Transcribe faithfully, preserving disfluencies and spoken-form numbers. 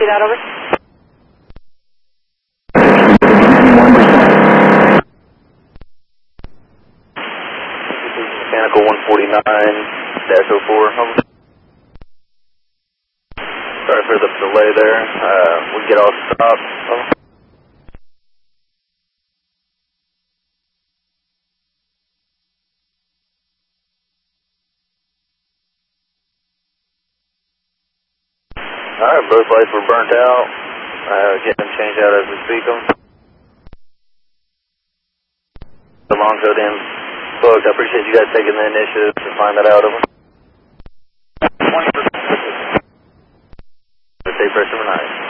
see that, over? Mechanical one forty-nine dash oh four, over. Sorry for the delay there. Uh, we get all stopped. Over. Alright, both lights were burnt out. Uh, getting them changed out as we speak them. The long code in booked. I appreciate you guys taking the initiative to find that out of them. Stay fresh overnight.